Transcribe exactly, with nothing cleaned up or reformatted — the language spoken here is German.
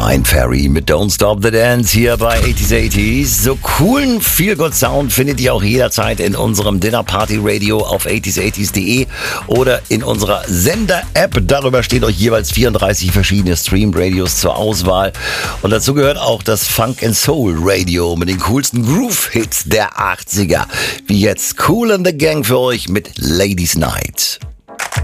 Brian Ferry mit Don't Stop the Dance hier bei achtziger achtzig. So coolen Feel-Good-Sound findet ihr auch jederzeit in unserem Dinner Party Radio auf achtziger achtzig punkt de oder in unserer Sender-App. Darüber stehen euch jeweils vierunddreißig verschiedene Stream-Radios zur Auswahl. Und dazu gehört auch das Funk and Soul Radio mit den coolsten Groove-Hits der achtziger. Wie jetzt Kool and the Gang für euch mit Ladies Night.